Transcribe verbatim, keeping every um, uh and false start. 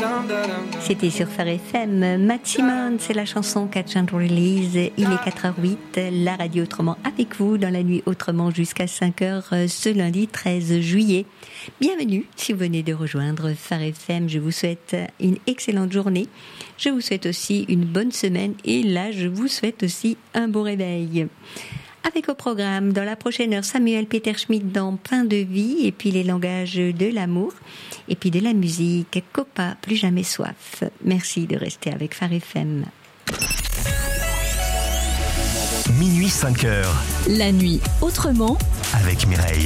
C'était sur Phare F M. Matt Simon, c'est la chanson Catch and Release. Il est quatre heures huit, la radio autrement avec vous dans la nuit autrement jusqu'à cinq heures ce lundi treize juillet. Bienvenue si vous venez de rejoindre Phare F M. Je vous souhaite une excellente journée. Je vous souhaite aussi une bonne semaine et là, je vous souhaite aussi un bon réveil. Avec au programme, dans la prochaine heure, Samuel Peter Schmidt dans Pain de vie, et puis les langages de l'amour, et puis de la musique, Copa, plus jamais soif. Merci de rester avec Phare F M. Minuit cinq heures. La nuit autrement. Avec Mireille.